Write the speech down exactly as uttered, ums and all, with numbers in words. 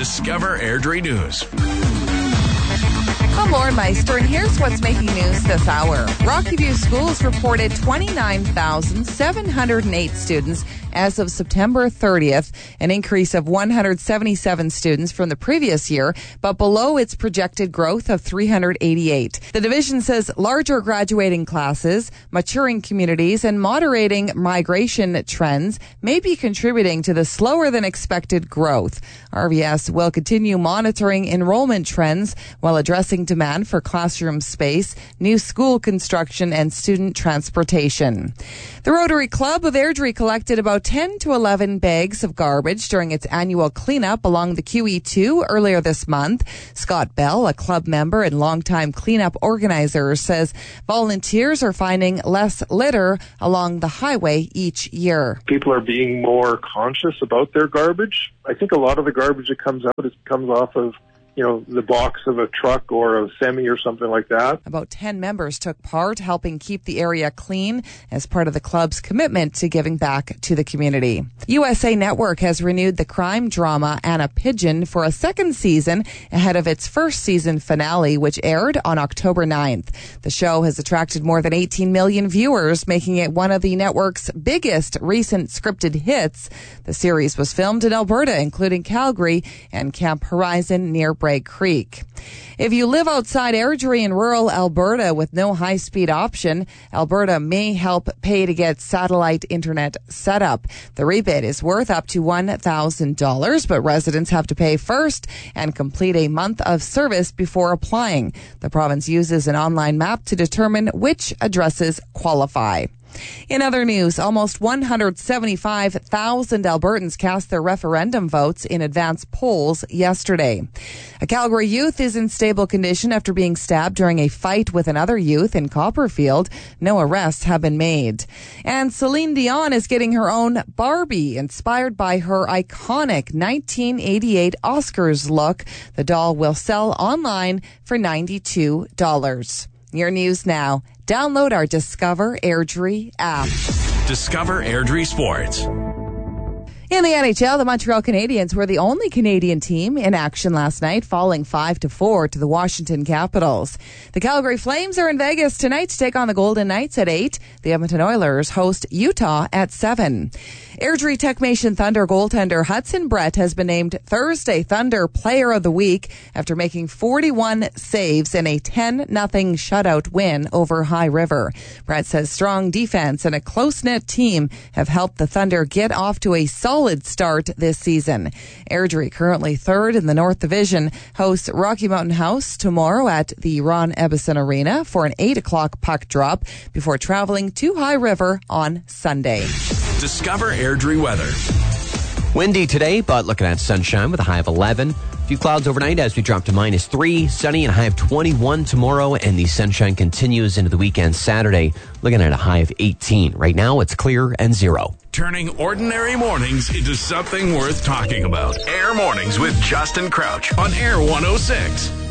Discover Airdrie News. I'm Lauren Meister, and here's what's making news this hour. Rocky View Schools reported twenty-nine thousand seven hundred eight students as of September thirtieth, an increase of one hundred seventy-seven students from the previous year, but below its projected growth of three hundred eighty-eight. The division says larger graduating classes, maturing communities, and moderating migration trends may be contributing to the slower than expected growth. R V S will continue monitoring enrollment trends while addressing demand for classroom space, new school construction, and student transportation. The Rotary Club of Airdrie collected about ten to eleven bags of garbage during its annual cleanup along the Q E two earlier this month. Scott Bell, a club member and longtime cleanup organizer, says volunteers are finding less litter along the highway each year. People are being more conscious about their garbage. I think a lot of the garbage that comes out is, comes off of you know, the box of a truck or a semi or something like that. About ten members took part, helping keep the area clean as part of the club's commitment to giving back to the community. U S A Network has renewed the crime drama Anna Pigeon for a second season ahead of its first season finale, which aired on October ninth. The show has attracted more than eighteen million viewers, making it one of the network's biggest recent scripted hits. The series was filmed in Alberta, including Calgary and Camp Horizon near Bragg Creek. If you live outside Airdrie in rural Alberta with no high-speed option, Alberta may help pay to get satellite internet set up. The rebate is worth up to one thousand dollars, but residents have to pay first and complete a month of service before applying. The province uses an online map to determine which addresses qualify. In other news, almost one hundred seventy-five thousand Albertans cast their referendum votes in advance polls yesterday. A Calgary youth is in stable condition after being stabbed during a fight with another youth in Copperfield. No arrests have been made. And Celine Dion is getting her own Barbie, inspired by her iconic nineteen eighty-eight Oscars look. The doll will sell online for ninety-two dollars. Your news now. Download our Discover Airdrie app. Discover Airdrie Sports. In the N H L, the Montreal Canadiens were the only Canadian team in action last night, falling five to four to the Washington Capitals. The Calgary Flames are in Vegas tonight to take on the Golden Knights at eight. The Edmonton Oilers host Utah at seven. Airdrie Techmation Thunder goaltender Hudson Brett has been named Thursday Thunder Player of the Week after making forty-one saves in a ten nothing shutout win over High River. Brett says strong defense and a close-knit team have helped the Thunder get off to a solid start this season. Airdrie, currently third in the North Division, hosts Rocky Mountain House tomorrow at the Ron Ebbison Arena for an eight o'clock puck drop before traveling to High River on Sunday. Discover Airdrie weather. Windy today, but looking at sunshine with a high of eleven. A few clouds overnight as we drop to minus three. Sunny and a high of twenty-one tomorrow, and the sunshine continues into the weekend Saturday, looking at a high of eighteen. Right now, it's clear and zero. Turning ordinary mornings into something worth talking about. Air Mornings with Justin Crouch on Air one oh six.